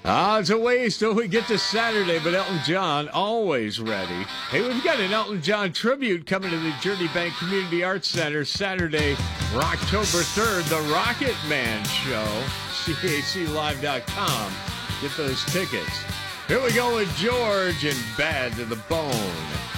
It's a ways till we get to Saturday, but Elton John, always ready. Hey, we've got an Elton John tribute coming to the Journey Bank Community Arts Center Saturday, October 3rd, the Rocket Man Show, CACLive.com. Get those tickets. Here we go with George and Bad to the Bone.